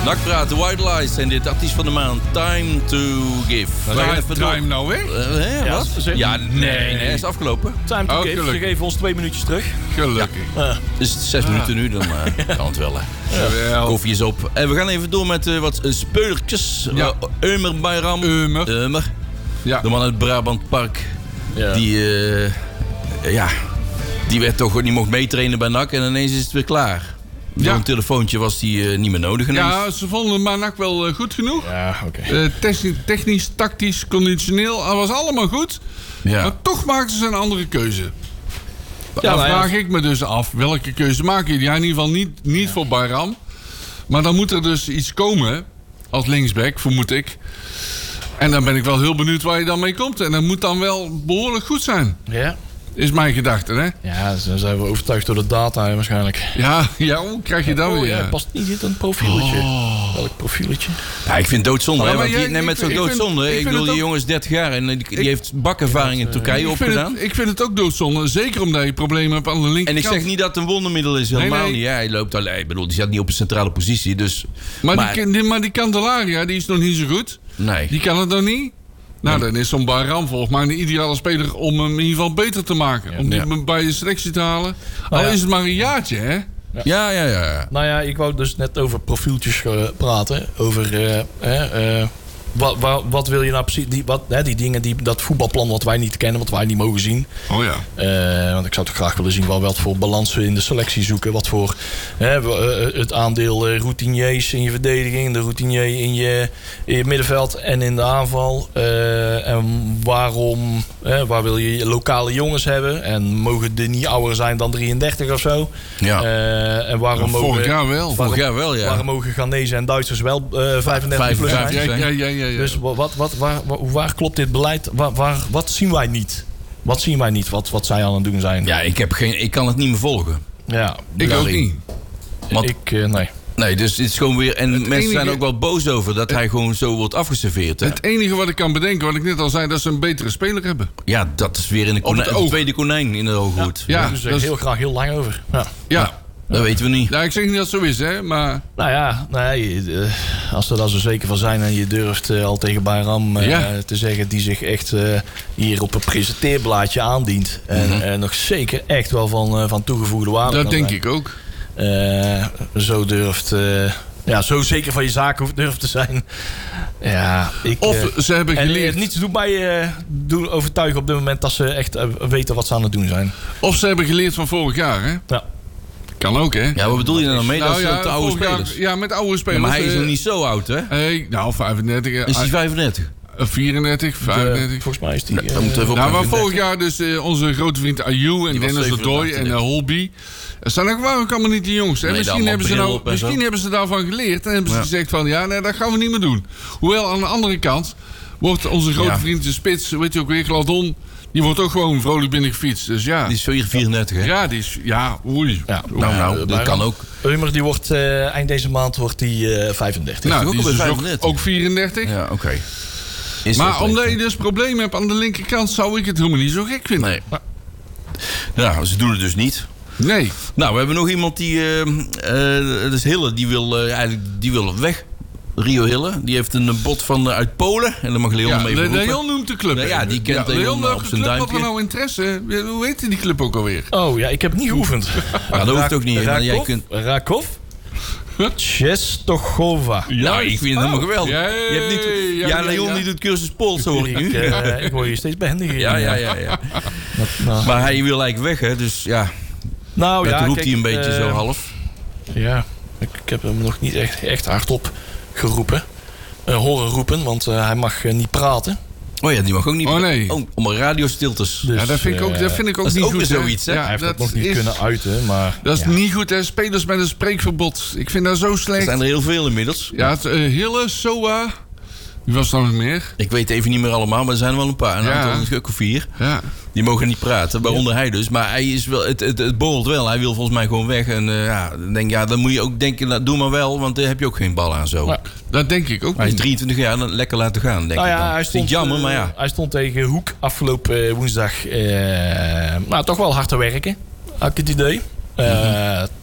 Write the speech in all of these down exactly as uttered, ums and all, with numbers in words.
Nakpraten, White Lies en dit artiest van de maand, Time to Give. Draai draai hem nou weer? Uh, hè, Ja, wat? ze- Ja, nee, nee, nee, is afgelopen. Time to Oh, give. Ze gelukkig. geven ons twee minuutjes terug. Gelukkig. Uh, Dus het is zes minuten nu, dan uh, kan het wel. Hè. Jawel. Koffie is op. En we gaan even door met uh, wat uh, speulertjes. Ja. Uh, Eumer Bayram. Eumer. Eumer. Ja. De man uit Brabant Park. ja. Die, uh, ja, die werd toch niet mocht meetrainen bij N A C. En ineens is het weer klaar. Door Ja. een telefoontje was die uh, niet meer nodig ineens. Ja, ze vonden Manak wel uh, goed genoeg. Ja, oké. Uh, technisch, technisch, tactisch, conditioneel. Dat was allemaal goed. Ja. Maar toch maakten ze een andere keuze. Ja, Dan nou ja. vraag ik me dus af, welke keuze maken jullie? Ja, in ieder geval niet, niet voor Bayram. Maar dan moet er dus iets komen, als linksback, vermoed ik. En dan ben ik wel heel benieuwd waar je dan mee komt. En dat moet dan wel behoorlijk goed zijn, Ja. is mijn gedachte, hè? Ja, dan zijn we overtuigd door de data waarschijnlijk. Ja, ja, hoe krijg je dan oh, weer? ja, Ja. past niet in een profieletje. Welk profieletje? Ja, ik vind het doodzonde. Maar hè, maar want die, jij- nee, met ik- zo'n ik vind- doodzonde. ik Ik, vind bedoel, het die ook- jongen is dertig jaar en die, die heeft bakervaring in Turkije Ik vind, opgedaan. het, ik vind het ook doodzonde. Zeker omdat je problemen hebt aan de En linkerkant. ik zeg niet dat het een wondermiddel is, helemaal nee. niet. Ja, hij loopt alleen. Ik bedoel, die zat niet op een centrale positie. Dus, Maar, maar- die, die, maar die Candelaria, die is nog niet zo goed. nee. Die kan het nog niet. Nou, dan is zo'n Bayram volgens mij een ideale speler om hem in ieder geval beter te maken. Om die Ja. bij je selectie te halen. Nou Al ja. is het maar een jaartje, hè? Ja, ja, ja. Nou ja, ik wou dus net over profieltjes uh, praten. Over uh, uh, wat, wat, wat wil je nou precies? Die, wat, hè, die dingen, die, dat voetbalplan wat wij niet kennen, wat wij niet mogen zien. Oh ja. Uh, want ik zou toch graag willen zien wel wat voor balans we in de selectie zoeken. Wat voor hè, uh, het aandeel uh, routiniers in je verdediging, de routinier in je, in je middenveld en in de aanval. Uh, en waarom, uh, waar wil je lokale jongens hebben? En mogen die niet ouder zijn dan drieëndertig of zo? ja. Uh, en waarom Vorig mogen, jaar wel. Vorig jaar wel, ja. waarom mogen Ghanese en Duitsers wel uh, vijfendertig plus vijfenvijftig zijn? Ja, ja, ja, ja, ja. Dus wat, wat, waar, waar, waar klopt dit beleid? Waar, waar, wat zien wij niet? Wat zien wij niet? Wat, wat zij aan het doen zijn? Ja, ik, heb geen, ik kan het niet meer volgen. Ja, ik ook daarin. niet. Want, ik, uh, nee. nee, dus het is gewoon weer... En mensen enige- zijn ook wel boos over dat hij gewoon zo wordt afgeserveerd. Hè? Het enige wat ik kan bedenken, wat ik net al zei, dat ze een betere speler hebben. Ja, dat is weer in de Op het konijn, het oog. tweede konijn in de ooghoed. Ja, Daar dus dat is- heel graag heel lang over. Ja. Ja. Dat weten we niet. Nou, ik zeg niet dat het zo is, hè, maar Nou ja, nee, uh, als ze daar zo zeker van zijn en je durft uh, al tegen Bayram uh, Ja. te zeggen die zich echt uh, hier op een presenteerblaadje aandient. En Mhm. uh, nog zeker echt wel van, uh, van toegevoegde waarde. dat kan denk zijn. ik ook. Uh, zo durft, uh, ja, zo zeker van je zaken hoeft- durft te zijn. Ja, ik, Of uh, ze hebben en geleerd, uh, niets doet mij uh, doen overtuigen op dit moment dat ze echt uh, weten wat ze aan het doen zijn. of ze hebben geleerd van vorig jaar, hè? Ja. Kan ook, hè? Ja, wat bedoel je dan mee? Dat Nou is ja, de oude vorig jaar- spelers. ja, met oude Ja, spelers. maar hij is eh, nog niet zo oud, hè? Hey, nou, vijfendertig. eh, Is hij vijfendertig? eh, vierendertig, vijfendertig. Uh, volgens mij is die... Nee, uh, dan moeten we even Nou, maar oppakken. vorig jaar dus eh, onze grote vriend Ayew en Die was Dennis zevenendertig, Odoi en uh, Holby. Dat zijn ook, waren ook allemaal niet de jongste. hè? Nee, misschien allemaal hebben, ze bril nou, op en misschien zo. hebben ze daarvan geleerd en hebben ze Ja. gezegd van ja, nee, dat gaan we niet meer doen. Hoewel aan de andere kant wordt onze grote Ja. vriend de spits, weet je ook weer, Gladon, die wordt ook gewoon vrolijk binnen gefietst. Dus ja, Die is weer vierendertig, hè? ja, die is, ja, oei. ja, Nou, nou, dat kan ook. Eumer die wordt uh, eind deze maand wordt die uh, vijfendertig. Nou, ook die is alweer dus ook, vijfendertig? ook vierendertig. Ja, oké. Is Maar dat omdat leuk, je dus problemen hebt aan de linkerkant, zou ik het helemaal niet zo gek hè? vinden. Nee. Nou, ze doen het dus niet. Nee. Nou, we hebben nog iemand die... eh eh, dat is Hille, die wil eh, eigenlijk die wil weg. Rio Hille. Die heeft een bot van, eh, uit Polen. En dan mag Leon Ja, hem even Le- roepen. Leon noemt de club. Nee, ja, die kent ja, Leon Leon op welke zijn club had duimpje. er nou interesse? Hoe heet die club ook alweer? Oh ja, ik heb het niet geoefend. Ja, dat hoeft ook niet. Maar jij Rakov? kunt... Rakov? Czestochowa. Nou, ik vind het helemaal geweldig. Ja, Je hebt niet, ja, ja, ja, Leon ja. die doet cursus Pools, hoor ik Ik, nu. uh, ik word je steeds behendiger. Ja, ja, ja, ja. Dat, nou, Maar hij wil eigenlijk weg, hè. Dus ja, nou, dat ja, roept kijk, hij een beetje uh, zo half. Ja, ik, ik heb hem nog niet echt, echt hardop geroepen. Uh, horen roepen, want uh, hij mag uh, niet praten. Oh ja, die mag ook niet... Oh, nee. Oh, om een radiostiltes. Dus, Ja, dat vind ik ook, dat vind ik ook dat is niet ook goed. weer hè. zoiets, hè? Ja, hij heeft dat, dat nog niet is, kunnen uiten, maar... Dat is ja. niet goed, hè? Spelers met een spreekverbod. Ik vind dat zo Er slecht. zijn er heel veel inmiddels. Ja, het, uh, Hille, Soa. Wie was er nog meer? Ik weet even niet meer allemaal, maar er zijn er wel een paar. Een Ja. aantal, een stuk of vier. Ja. Die mogen niet praten, waaronder hij dus. Maar hij is wel, het, het, het borrelt wel. Hij wil volgens mij gewoon weg. En uh, ja, dan denk ja, dan moet je ook denken, nou, doe maar wel. Want daar heb je ook geen bal aan zo. Ja. Dat denk ik ook Hij is niet. drieëntwintig jaar, dan lekker laten gaan, denk Nou ik ja, dan. hij Het is stond, niet jammer, uh, maar ja. hij stond tegen Hoek afgelopen uh, woensdag. Uh, nou, toch wel hard te werken, had ik het idee. Uh,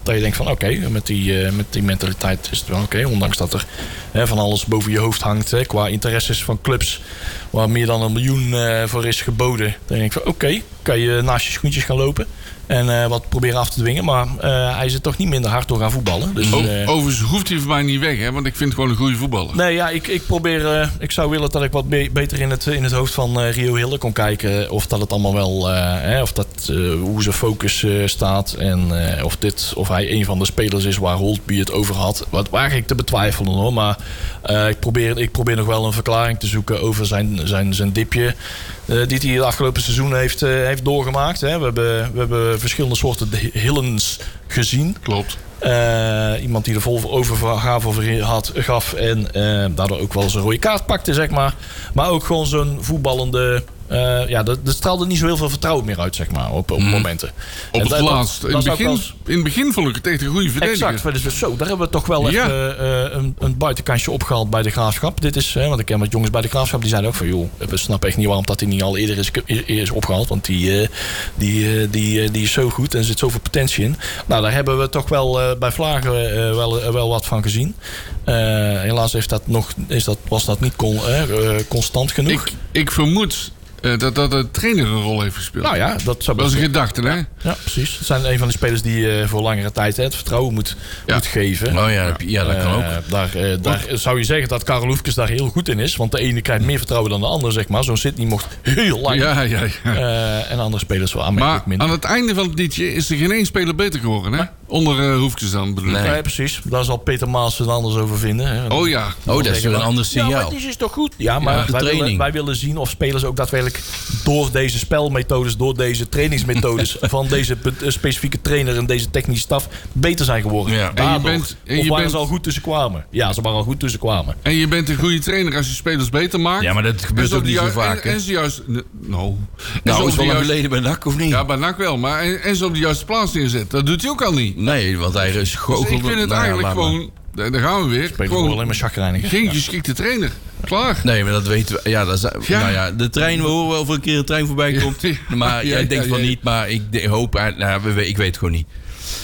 Dat je denkt van oké, okay, met, die, uh, met die mentaliteit is het wel oké. Okay, ondanks dat er hè, van alles boven je hoofd hangt. Hè, qua interesses van clubs waar meer dan een miljoen uh, voor is geboden. Dan denk ik van oké, okay, kan je naast je schoentjes gaan lopen. En uh, wat proberen af te dwingen. Maar uh, hij is er toch niet minder hard door gaan voetballen. Dus, uh, Overigens hoeft hij voor mij niet weg. Hè? Want ik vind het gewoon een goede voetballer. Nee, ja, ik, ik probeer... Uh, ik zou willen dat ik wat be- beter in het, in het hoofd van uh, Rio Hille kon kijken. Of dat het allemaal wel... Uh, hè, of dat, uh, hoe zijn focus uh, staat. En uh, of, dit, of hij een van de spelers is waar Holtby het over had. Wat waar ik te betwijfelen hoor. Maar uh, ik, probeer, ik probeer nog wel een verklaring te zoeken over zijn, zijn, zijn dipje. Uh, die hij het afgelopen seizoen heeft, uh, heeft doorgemaakt. Hè. We, hebben, we hebben verschillende soorten Hillens gezien. Klopt. Uh, iemand die er vol overgave over had, gaf en uh, daardoor ook wel zijn rode kaart pakte, zeg maar. Maar ook gewoon zo'n voetballende... Uh, ja, er straalde niet zo heel veel vertrouwen meer uit, zeg maar, op, op mm. momenten. Op en het dat, laatst. Dat, in, het begin, als... in het begin vond ik het echt een goede verdediger. Exact. Dus zo, daar hebben we toch wel ja. even uh, een, een buitenkansje opgehaald bij de Graafschap. Dit is, uh, want ik ken wat jongens bij de Graafschap, die zeiden ook van, joh, we snappen echt niet waarom dat hij niet al eerder is, is opgehaald. Want die, uh, die, uh, die, uh, die is zo goed en er zit zoveel potentie in. Nou, daar hebben we toch wel uh, bij Vlagen uh, wel, uh, wel wat van gezien. Uh, helaas heeft dat nog, is dat, was dat niet con, uh, uh, constant genoeg. Ik, ik vermoed... Uh, dat, dat de trainer een rol heeft gespeeld. Nou ja, dat zou dat is een gedachte, hè? Ja, ja, precies. Het zijn een van de spelers die uh, voor langere tijd hè, het vertrouwen moet, ja. moet geven. Oh ja, ja dat kan uh, ook. Daar, uh, daar zou je zeggen dat Karel Hoefkes daar heel goed in is. Want de ene krijgt meer vertrouwen dan de ander, zeg maar. Zo'n Sydney mocht heel lang. Ja, ja, ja. Uh, en andere spelers wel aanmerkelijk minder. Maar aan het einde van het liedje is er geen één speler beter geworden, hè? Ja. Onder uh, Hoefkes dan, bedoel ik. Nee. nee, precies. Daar zal Peter Maas het anders over vinden. Hè. Oh ja. Oh, dat is wel een ander signaal. Ja, maar die is toch goed? Ja, maar ja, wij, willen, wij willen zien of spelers ook daadwerkelijk door deze spelmethodes, door deze trainingsmethodes van deze specifieke trainer en deze technische staf beter zijn geworden. Ja. En je bent, en je of waar bent, ze al goed tussen kwamen. Ja, ze waren al goed tussen kwamen. En je bent een goede trainer als je spelers beter maakt. Ja, maar dat gebeurt ook niet zo vaak. En, en ze juist... No. Nou, is wel lang geleden bij N A C of niet? Ja, bij N A C wel. Maar en, en ze op de juiste plaats neerzet. Dat doet hij ook al niet. Nee, want hij is gewoon... Dus ik vind het nou, eigenlijk ja, gewoon... Daar gaan we weer. Spelen gewoon alleen maar chagrijnig. Geen geschikte trainer. Klaar. Nee, maar dat weten we. Ja, dat is, ja. Nou ja, de trein, we horen wel of er een keer een trein voorbij komt. Maar ja, jij ja, denkt ja, van ja. niet, maar ik de, hoop... Nou, ik weet het gewoon niet.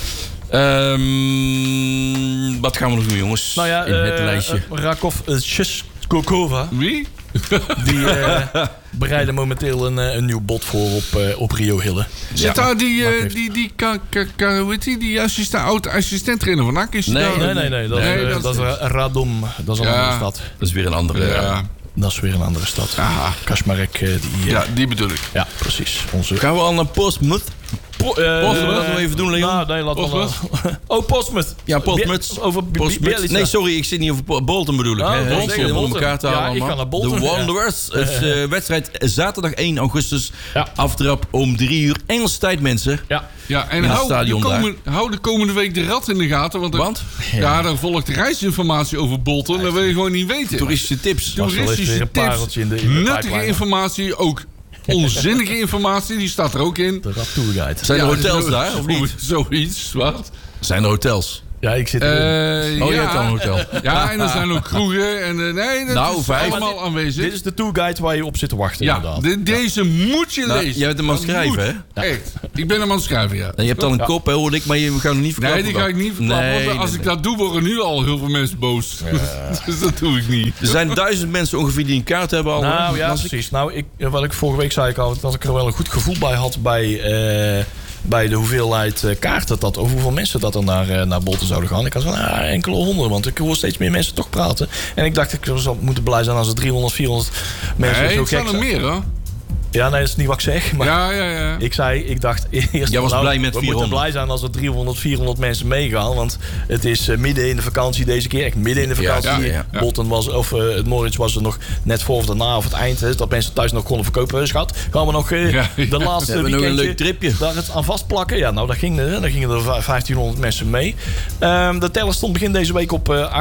Um, wat gaan we nog doen, jongens? Nou ja, in het uh, lijstje. Uh, Rakov Českokova. Wie? Die uh, bereiden momenteel een, een nieuw bod voor op, uh, op Rio Hille. Zit ja. daar die, uh, die, die, ka, ka, ka, hoe heet die, die assistent, oud-assistent-trainer van N A C? Is nee, daar, nee, nee, nee. Dat, nee, uh, dat, dat is Radom. Dat is een ja. andere stad. Dat is weer een andere... Ja. Ja. Dat is weer een andere stad. Aha. Kaczmarek. Uh, die, uh, ja, die bedoel ik. Ja, precies. Onze... Gaan we al naar Portsmouth? Po- uh, Portsmouth, dat we even doen, Leon. Nou, nee, laten we uh, Oh, Portsmouth. Ja, Portsmouth. Be- over Portsmouth. Nee, sorry, ik zit niet over Bolton bedoel ik. Oh, hè. Bolton, Ik zit Bolton. elkaar te halen. Ja, ik ga naar Bolton. De Wanderers. Ja. Het is uh, wedstrijd zaterdag één augustus. Ja. Aftrap om drie uur Engelse tijd, mensen. Ja. Ja, en hou de, komen, hou de komende week de rat in de gaten. Want, er, want? Ja, ja dan volgt reisinformatie over Bolton. Ja, dat wil je gewoon niet weten. Toeristische tips. Toeristische tips. In de, in de nuttige informatie. Ook onzinnige informatie. Die staat er ook in. De rat tourguide. Zijn er ja, hotels zo, daar? Of niet? Zoiets. Wat? Zijn er hotels? Ja, ik zit erin. Uh, oh, je ja. hebt al een hotel. Ja, en er zijn ook kroegen. En, uh, nee, dat nou, is vijf. allemaal dit, aanwezig. Dit is de tourguide waar je op zit te wachten, ja, inderdaad. De, deze ja. moet je nou, lezen. Jij bent hem aan het schrijven, hè? Ja. Echt. Ik ben hem aan het schrijven, ja. En je hebt al een ja. kop, hè, hoorde ik, maar je, we gaan hem niet verklappen. Nee, die ga ik niet verklappen. Nee, want als nee, ik nee. dat doe, worden nu al heel veel mensen boos. Ja. Dus dat doe ik niet. Er zijn duizend mensen ongeveer die een kaart hebben al. Nou ja, precies. Ik... Nou, ik, wat ik vorige week zei ik al, dat ik er wel een goed gevoel bij had bij... Uh, bij de hoeveelheid uh, kaarten, dat, of hoeveel mensen dat er naar, uh, naar Bolton zouden gaan. Ik had van nou, enkele honderden, want ik hoor steeds meer mensen toch praten. En ik dacht, ik zou moeten blij zijn als er driehonderd, vierhonderd mensen nee, zo gek zijn. Nee, er meer hoor. Ja, nee, dat is niet wat ik zeg. Maar ja, ja, ja. Ik zei, ik dacht eerst... Jij was nou, blij met we vierhonderd. moeten blij zijn als er driehonderd, vierhonderd mensen meegaan. Want het is uh, midden in de vakantie deze keer. Echt midden in de vakantie. Ja, ja, ja, ja. Bolton was, of uh, het Norwich was er nog net voor of daarna of het eind. Hè, dat mensen thuis nog konden verkopen. Schat, gaan we nog uh, ja, ja. de laatste ja, weekendje... nog een leuk tripje. Daar het aan vastplakken. Ja, nou, daar gingen, daar gingen er vijftienhonderd mensen mee. Um, de teller stond begin deze week op uh,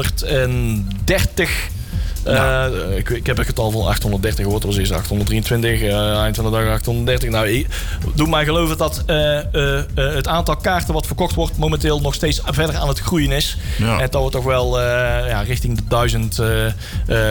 achthonderddertig... Nou. Uh, ik, ik heb het getal van achthonderddertig gehoord. Dat was eerst achthonderddrieëntwintig. Uh, eind van de dag achthonderddertig. Nou, ik, doe mij geloven dat uh, uh, uh, het aantal kaarten wat verkocht wordt momenteel nog steeds verder aan het groeien is. Ja. En dat we toch wel uh, ja, richting de duizend uh, uh,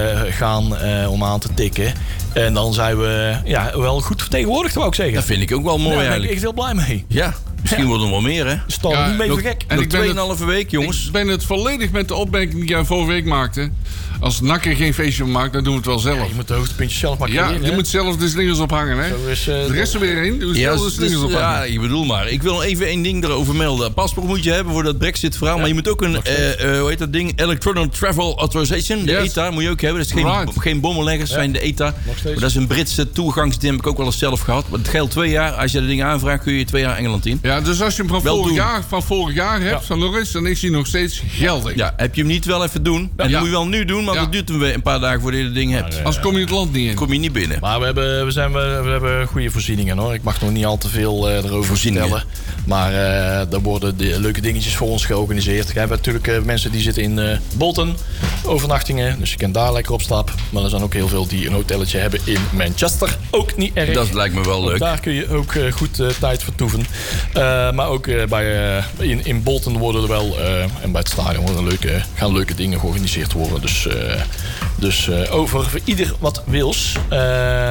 gaan uh, om aan te tikken. En dan zijn we ja, wel goed vertegenwoordigd, wou ik zeggen. Dat vind ik ook wel mooi ja, eigenlijk. Daar ben ik echt heel blij mee. Ja. Misschien Ja. worden er wel meer, hè? Stel Ja, niet mee nog- voor gek. En Nog ik ben het- tweeënhalve week, jongens. Ik ben het volledig met de opmerking die jij vorige week maakte. Als N A C er geen feestje van maakt, dan doen we het wel zelf. Ja, je moet de hoogtepuntjes zelf maar Ja, creëren. je hè. moet zelf de slingers ophangen, hè? Zo is, uh, De rest er weer heen, doe zelf de dus- slingers ophangen. ja, ik bedoel maar. Ik wil nog even één ding erover melden. Paspoort moet je hebben voor dat Brexit-verhaal. Ja, maar je moet ook een, nog steeds. eh, eh, hoe heet dat ding? Electronic Travel Authorization. De Yes. E T A moet je ook hebben. Dat is geen, Right. geen bommenleggers, zijn de E T A. steeds. Maar dat is een Britse toegangsding. Heb ik ook wel eens zelf gehad. Maar het geldt twee jaar. Als je dat ding aanvraagt, kun je twee jaar Engeland in. Ja, dus als je hem van Wel vorig doen. jaar, van vorig jaar hebt, Ja. van Norris, dan is hij nog steeds geldig. Ja, heb je hem niet wel even doen? En Ja. dat moet je wel nu doen, want Ja. het duurt een we- een paar dagen voordat je dat ding hebt. Anders kom je het land niet in. Dan kom je niet binnen. Maar we hebben, we, zijn, we, we hebben goede voorzieningen hoor. Ik mag nog niet al te veel uh, erover Voorzieningen. vertellen. Maar uh, er worden de, leuke dingetjes voor ons georganiseerd. We hebben natuurlijk uh, mensen die zitten in uh, Bolton. Overnachtingen. Dus je kan daar lekker op stap. Maar er zijn ook heel veel die een hotelletje hebben in Manchester. Ook niet erg. Dat lijkt me wel Ook leuk. daar kun je ook uh, goed uh, tijd vertoeven. Uh, maar ook uh, bij, uh, in, in Bolton worden er wel... Uh, en bij het stadion worden leuke, gaan leuke dingen georganiseerd worden. Dus, uh, dus uh, over voor ieder wat wils. Uh,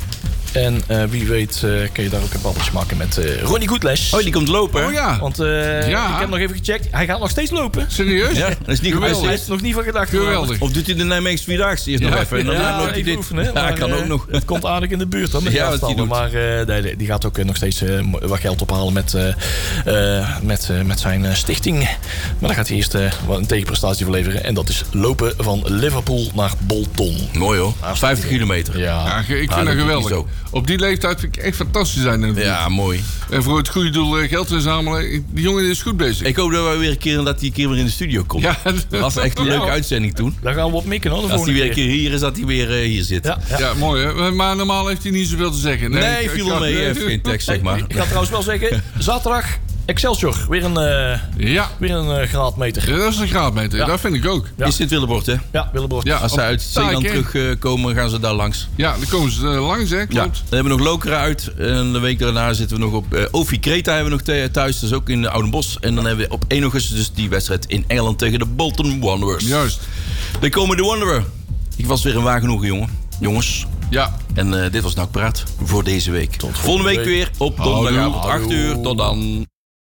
en uh, wie weet uh, kun je daar ook een babbeltje maken met uh, Ronnie Goedles. Oh, die komt lopen, hè? Oh ja, Want uh, Ja. ik heb nog even gecheckt. Hij gaat nog steeds lopen. serieus? Ja, dat is niet Hij Geweldig. heeft er nog niet van gedacht. Geweldig. Of doet hij de Nijmeegse Vierdaagse eerst nog Ja. even? En dan Ja, loopt hij even dit. oefenen, Ja, maar, kan uh, ook nog. Het komt aardig in de buurt dan met Ja, die wat hij afstanden. doet. Maar uh, nee, die gaat ook uh, nog steeds uh, wat geld ophalen met, uh, uh, met, uh, met zijn uh, stichting. Maar dan gaat hij eerst uh, wat een tegenprestatie verleveren. En dat is lopen van Liverpool naar Bolton. Mooi hoor. vijftig kilometer. Ja, Ja, ik vind Ah, dat dat doet geweldig. hij zo. Op die leeftijd vind ik echt fantastisch zijn. in het Ja, boek. mooi. En voor het goede doel eh, geld inzamelen. Die jongen is goed bezig. Ik hoop dat we weer een keer, dat hij een keer weer in de studio komt. Ja, Dat was echt een leuke Ja. uitzending toen. daar gaan we op mikken hoor. De Als hij volgende weer een keer hier is, dat hij weer uh, hier zit. Ja, ja. ja, mooi hè. Maar normaal heeft hij niet zoveel te zeggen. Nee, ik- viel ik wel ga- mee. Hij heeft geen tekst, zeg maar. Ik ga trouwens wel zeggen, zaterdag Excelsior. Weer een, uh, Ja, weer een uh, graadmeter. Ja, dat is een graadmeter. Ja. Dat vind ik ook. Ja. Is dit Willebord, hè? Ja, Willebord. Ja. Als ze Op uit Zeeland taak, hè? terugkomen, gaan ze daar langs. Ja, dan komen ze eh, langs hè, Ja, klopt. dan hebben we nog Lokeren uit. En de week daarna zitten we nog op uh, Ofi Kreta hebben we nog te- thuis. Dat is ook in de Oudenbosch. En dan hebben we op één augustus dus die wedstrijd in Engeland tegen de Bolton Wanderers. Juist. De komende Wanderer. Ik was weer een waar genoegen, jongen. Jongens. Ja. En uh, dit was Nakpraat voor deze week. Tot volgende volgende week week. weer op donderdagavond Houdoe. acht uur. Tot dan.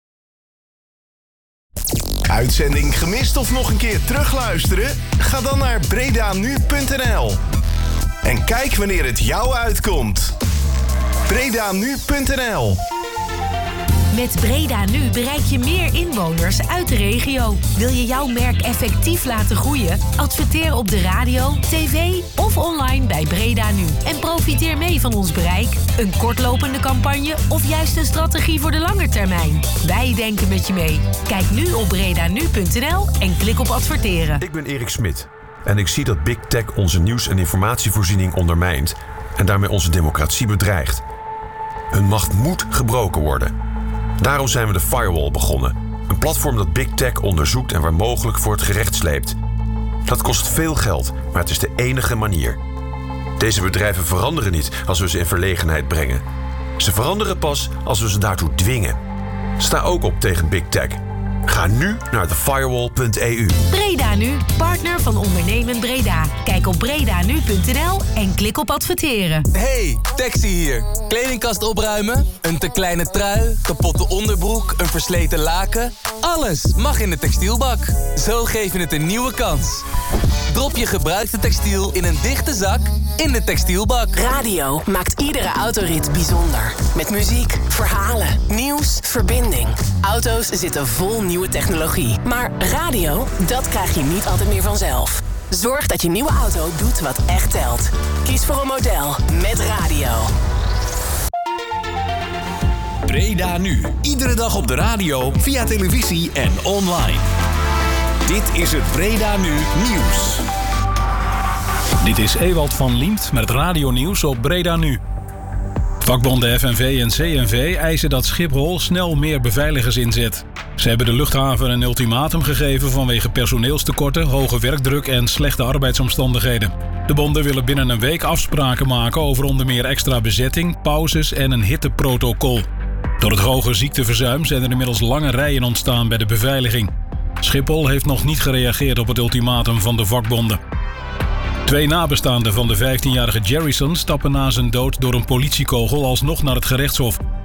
Uitzending gemist of nog een keer terugluisteren? Ga dan naar bredanu punt n l en kijk wanneer het jou uitkomt. bredanu punt n l Met Breda Nu bereik je meer inwoners uit de regio. Wil je jouw merk effectief laten groeien? Adverteer op de radio, tv of online bij Breda Nu. En profiteer mee van ons bereik, een kortlopende campagne of juist een strategie voor de lange termijn. Wij denken met je mee. Kijk nu op bredanu punt n l en klik op adverteren. Ik ben Erik Smit en ik zie dat Big Tech onze nieuws- en informatievoorziening ondermijnt en daarmee onze democratie bedreigt. Hun macht moet gebroken worden. Daarom zijn we de Firewall begonnen. Een platform dat Big Tech onderzoekt en waar mogelijk voor het gerecht sleept. Dat kost veel geld, maar het is de enige manier. Deze bedrijven veranderen niet als we ze in verlegenheid brengen. Ze veranderen pas als we ze daartoe dwingen. Sta ook op tegen Big Tech. Ga nu naar the firewall punt e u. Breda Nu, partner van Ondernemen Breda. Kijk op bredanu punt n l en klik op adverteren. Hey, Taxi hier. Kledingkast opruimen? Een te kleine trui? Kapotte onderbroek? Een versleten laken? Alles mag in de textielbak. Zo geef je het een nieuwe kans. Drop je gebruikte textiel in een dichte zak in de textielbak. Radio maakt iedere autorit bijzonder. Met muziek, verhalen, nieuws, verbinding. Auto's zitten vol nieuwe technologie. Maar radio, dat krijg je niet altijd meer vanzelf. Zorg dat je nieuwe auto doet wat echt telt. Kies voor een model met radio. Breda Nu. Iedere dag op de radio, via televisie en online. Dit is het Breda Nu Nieuws. Dit is Ewald van Liemt met het radionieuws op Breda Nu. Vakbonden F N V en C N V eisen dat Schiphol snel meer beveiligers inzet. Ze hebben de luchthaven een ultimatum gegeven vanwege personeelstekorten, hoge werkdruk en slechte arbeidsomstandigheden. De bonden willen binnen een week afspraken maken over onder meer extra bezetting, pauzes en een hitteprotocol. Door het hoge ziekteverzuim zijn er inmiddels lange rijen ontstaan bij de beveiliging. Schiphol heeft nog niet gereageerd op het ultimatum van de vakbonden. Twee nabestaanden van de vijftienjarige Jerryson stappen na zijn dood door een politiekogel alsnog naar het gerechtshof.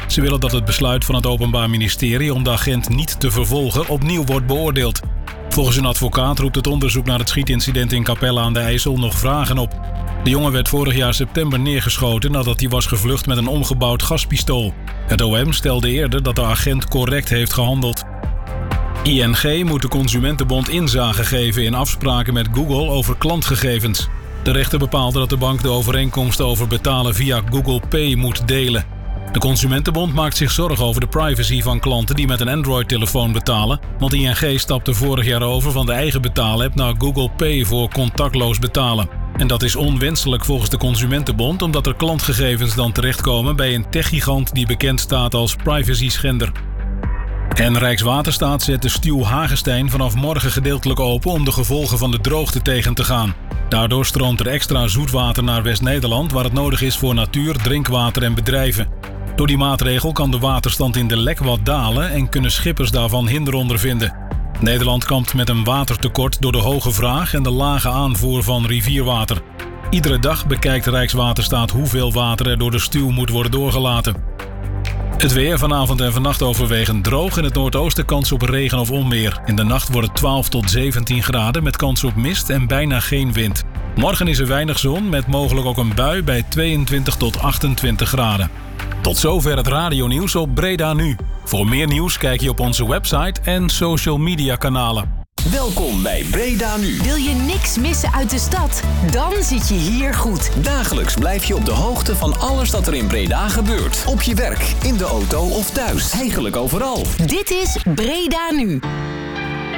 Ze willen dat het besluit van het Openbaar Ministerie om de agent niet te vervolgen opnieuw wordt beoordeeld. Volgens een advocaat roept het onderzoek naar het schietincident in Capelle aan de IJssel nog vragen op. De jongen werd vorig jaar september neergeschoten nadat hij was gevlucht met een omgebouwd gaspistool. Het O M stelde eerder dat de agent correct heeft gehandeld. I N G moet de Consumentenbond inzage geven in afspraken met Google over klantgegevens. De rechter bepaalde dat de bank de overeenkomst over betalen via Google Pay moet delen. De Consumentenbond maakt zich zorgen over de privacy van klanten die met een Android-telefoon betalen, want I N G stapte vorig jaar over van de eigen betaalapp naar Google Pay voor contactloos betalen. En dat is onwenselijk volgens de Consumentenbond, omdat er klantgegevens dan terechtkomen bij een techgigant die bekend staat als privacy-schender. En Rijkswaterstaat zet de stuw Hagestein vanaf morgen gedeeltelijk open om de gevolgen van de droogte tegen te gaan. Daardoor stroomt er extra zoetwater naar West-Nederland, waar het nodig is voor natuur, drinkwater en bedrijven. Door die maatregel kan de waterstand in de Lek wat dalen en kunnen schippers daarvan hinder ondervinden. Nederland kampt met een watertekort door de hoge vraag en de lage aanvoer van rivierwater. Iedere dag bekijkt Rijkswaterstaat hoeveel water er door de stuw moet worden doorgelaten. Het weer vanavond en vannacht overwegend droog. In het noordoosten kans op regen of onweer. In de nacht wordt het twaalf tot zeventien graden met kans op mist en bijna geen wind. Morgen is er weinig zon met mogelijk ook een bui bij tweeëntwintig tot achtentwintig graden. Tot zover het radionieuws op Breda Nu. Voor meer nieuws kijk je op onze website en social media kanalen. Welkom bij Breda Nu. Wil je niks missen uit de stad? Dan zit je hier goed. Dagelijks blijf je op de hoogte van alles dat er in Breda gebeurt. Op je werk, in de auto of thuis. Eigenlijk overal. Dit is Breda Nu.